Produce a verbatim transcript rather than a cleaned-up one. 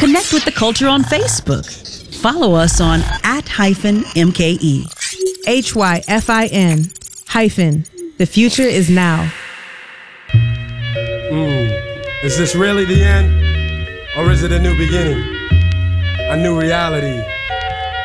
Connect with the culture on Facebook. Follow us on at hyphen M K E. H Y F I N hyphen. The future is now. Mm. Is this really the end? Or is it a new beginning? A new reality?